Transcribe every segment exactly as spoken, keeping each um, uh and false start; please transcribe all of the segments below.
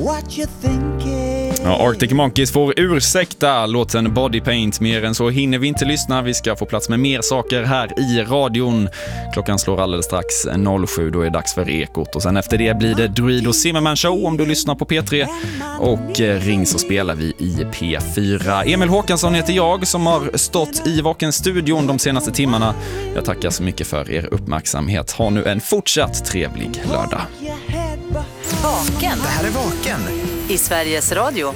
Ja, Arctic Monkeys får ursäkta låten Body Paint. Mer än så hinner vi inte lyssna. Vi ska få plats med mer saker här i radion. Klockan slår alldeles strax noll sju. Då är det dags för Ekot. Och sen efter det blir det Druid och Zimmerman Show om du lyssnar på P tre. Och ring så spelar vi i P fyra. Emil Håkansson heter jag som har stått i Vaken-studion de senaste timmarna. Jag tackar så mycket för er uppmärksamhet. Ha nu en fortsatt trevlig lördag. Vaken. Det här är Vaken I Sveriges Radio.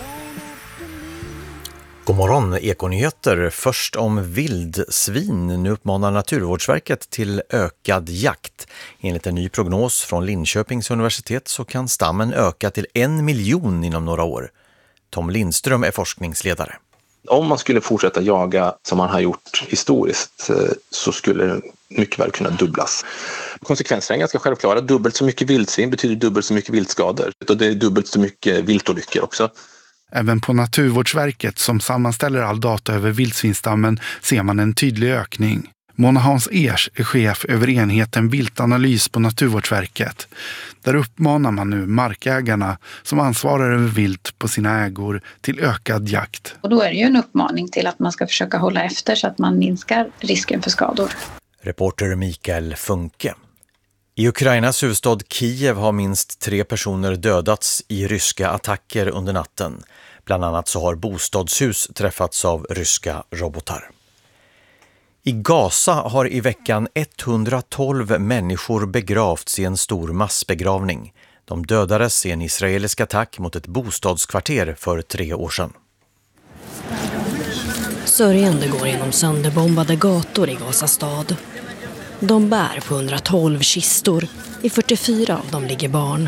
God morgon, Ekonyheter. Först om vildsvin. Nu uppmanar Naturvårdsverket till ökad jakt. Enligt en ny prognos från Linköpings universitet så kan stammen öka till en miljon inom några år. Tom Lindström är forskningsledare. Om man skulle fortsätta jaga som man har gjort historiskt så skulle det mycket väl kunna dubblas. Konsekvenserna är ganska självklara. Dubbelt så mycket vildsvin betyder dubbelt så mycket viltskador. Och det är dubbelt så mycket viltolyckor också. Även på Naturvårdsverket som sammanställer all data över vildsvinstammen ser man en tydlig ökning. Mona Hans Ers är chef över enheten viltanalys på Naturvårdsverket. Där uppmanar man nu markägarna som ansvarar över vilt på sina ägor till ökad jakt. Och då är det ju en uppmaning till att man ska försöka hålla efter så att man minskar risken för skador. Reporter Mikael Funke. I Ukrainas huvudstad Kiev har minst tre personer dödats i ryska attacker under natten. Bland annat så har bostadshus träffats av ryska robotar. I Gaza har i veckan etthundratolv människor begravts i en stor massbegravning. De dödades i en israelisk attack mot ett bostadskvarter för tre år sedan. Sörjande går genom sönderbombade gator i Gaza stad. De bär på hundratolv kistor. I fyrtiofyra av dem ligger barn.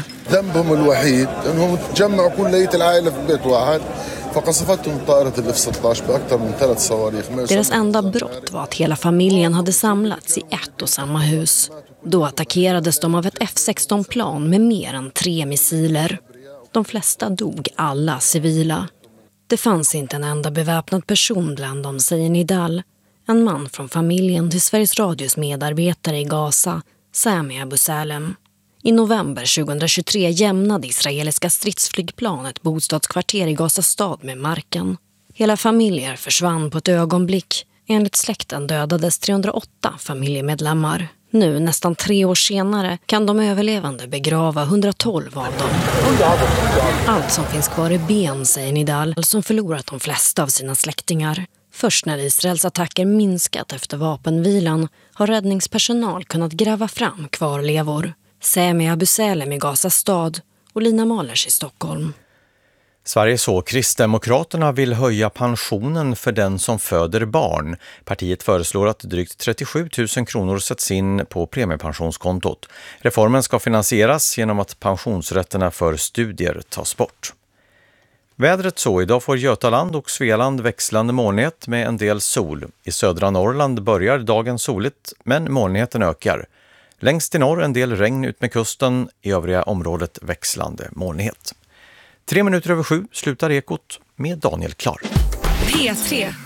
Deras enda brott var att hela familjen hade samlats i ett och samma hus. Då attackerades de av ett F sexton-plan med mer än tre missiler. De flesta dog, alla civila. Det fanns inte en enda beväpnad person bland dem, säger Nidal. En man från familjen till Sveriges Radios medarbetare i Gaza, Sami Abu Salem. I november tjugohundratjugotre jämnade israeliska stridsflygplan ett bostadskvarter i Gaza stad med marken. Hela familjer försvann på ett ögonblick. Enligt släkten dödades trehundraåtta familjemedlemmar. Nu, nästan tre år senare, kan de överlevande begrava hundratolv av dem. Allt som finns kvar är ben, säger Nidal, som förlorat de flesta av sina släktingar. Först när Israels attacker minskat efter vapenvilan har räddningspersonal kunnat gräva fram kvarlevor. Sami Abu Salem i Gaza stad och Lina Malers i Stockholm. Sveriges och Kristdemokraterna vill höja pensionen för den som föder barn. Partiet föreslår att drygt trettiosju tusen kronor sätts in på premiepensionskontot. Reformen ska finansieras genom att pensionsrätterna för studier tas bort. Vädret så, idag får Götaland och Svealand växlande molnighet med en del sol. I södra Norrland börjar dagen soligt, men molnigheten ökar. Längst i norr en del regn ut med kusten, i övriga området växlande molnighet. Tre minuter över sju slutar Ekot med Daniel Klar. P tre.